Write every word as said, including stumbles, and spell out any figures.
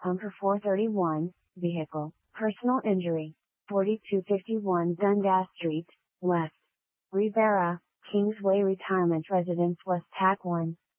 Pumper four thirty-one, Vehicle, Personal Injury, forty-two fifty-one Dundas Street, West Ribera, Kingsway Retirement Residence West Tac one.